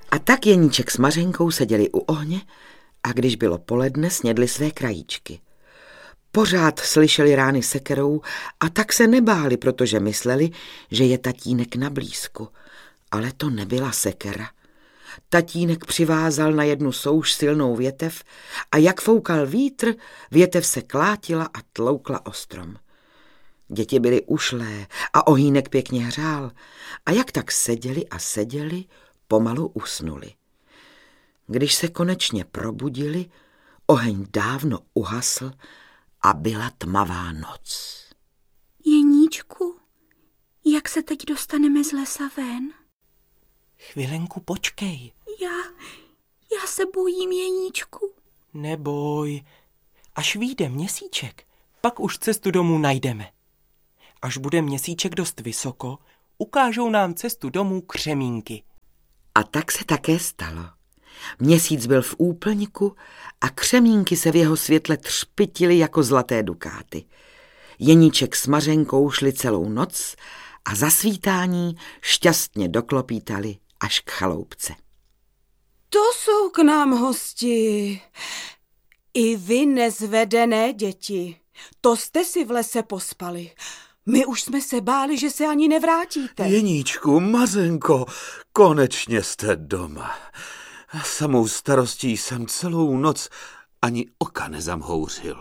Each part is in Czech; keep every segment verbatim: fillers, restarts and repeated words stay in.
A tak Jeníček s Mařenkou seděli u ohně a když bylo poledne, snědli své krajíčky. Pořád slyšeli rány sekerou a tak se nebáli, protože mysleli, že je tatínek na blízku. Ale to nebyla sekera. Tatínek přivázal na jednu souš silnou větev a jak foukal vítr, větev se klátila a tloukla o strom. Děti byly ušlé a ohýnek pěkně hřál a jak tak seděli a seděli, pomalu usnuli. Když se konečně probudili, oheň dávno uhasl a byla tmavá noc. Jeníčku, jak se teď dostaneme z lesa ven? Chvilenku počkej. Já, já se bojím, Jeníčku. Neboj, až vyjde měsíček, pak už cestu domů najdeme. Až bude měsíček dost vysoko, ukážou nám cestu domů křemínky. A tak se také stalo. Měsíc byl v úplňku a křemínky se v jeho světle třpytily jako zlaté dukáty. Jeníček s Mařenkou šli celou noc a za svítání šťastně doklopítali až k chaloupce. To jsou k nám hosti. I vy nezvedené děti. To jste si v lese pospali. My už jsme se báli, že se ani nevrátíte. Jeníčku, Mařenko, konečně jste doma. Samou starostí jsem celou noc ani oka nezamhouřil.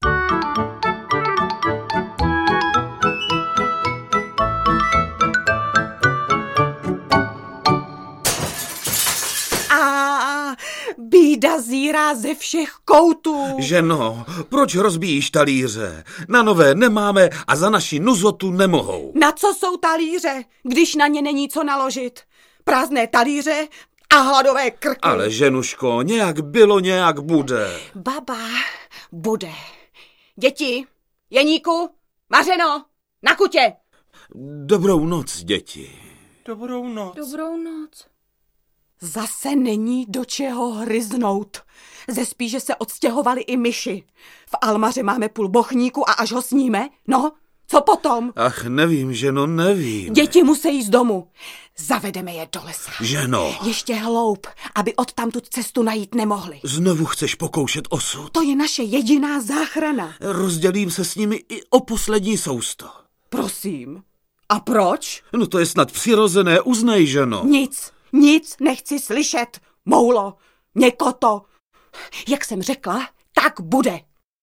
A bída zírá ze všech koutů. Ženo, proč rozbíjíš talíře? Na nové nemáme a za naši nuzotu nemohou. Na co jsou talíře, když na ně není co naložit? Prázdné talíře a hladové krky. Ale ženuško, nějak bylo, nějak bude. Baba, bude. Děti, Jeníku, Mařeno, na kutě. Dobrou noc, děti. Dobrou noc. Dobrou noc. Zase není do čeho hryznout. Ze spíže se odstěhovali i myši. V Almaře máme půl bochníku a až ho sníme, no, co potom? Ach, nevím, ženo, nevím. Děti musí jít z domu. Zavedeme je do lesa. Ženo. Ještě hloub, aby odtamtud cestu najít nemohli. Znovu chceš pokoušet osud? To je naše jediná záchrana. Rozdělím se s nimi i o poslední sousto. Prosím. A proč? No to je snad přirozené, uznej, ženo. Nic, nic nechci slyšet. Moulo, měkoto. Jak jsem řekla, tak bude.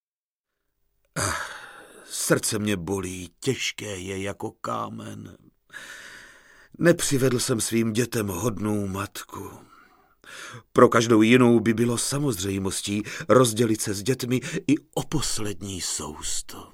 Srdce mě bolí, těžké je jako kámen. Nepřivedl jsem svým dětem hodnou matku. Pro každou jinou by bylo samozřejmostí rozdělit se s dětmi i o poslední sousto.